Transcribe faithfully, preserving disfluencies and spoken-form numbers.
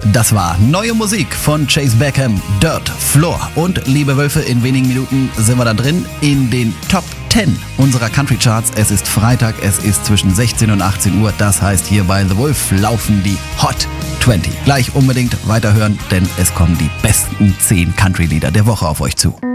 Das war neue Musik von Chase Beckham, Dirt Floor. Und liebe Wölfe, in wenigen Minuten sind wir da drin in den Top zehn unserer Country Charts. Es ist Freitag, es ist zwischen sechzehn und achtzehn Uhr. Das heißt, hier bei The Wolf laufen die Hot zwanzig. Gleich unbedingt weiterhören, denn es kommen die besten zehn Country-Lieder der Woche auf euch zu.